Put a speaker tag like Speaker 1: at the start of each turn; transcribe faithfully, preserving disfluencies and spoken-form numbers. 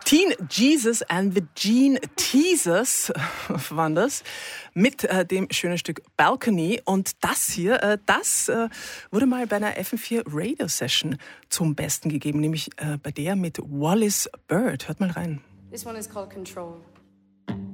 Speaker 1: Teen Jesus and the Gene Teasers waren das mit äh, dem schönen Stück Balcony. Und das hier, äh, das äh, wurde mal bei einer F M vier Radio Session zum Besten gegeben, nämlich äh, bei der mit Wallis Bird. Hört mal rein.
Speaker 2: This one is called Control.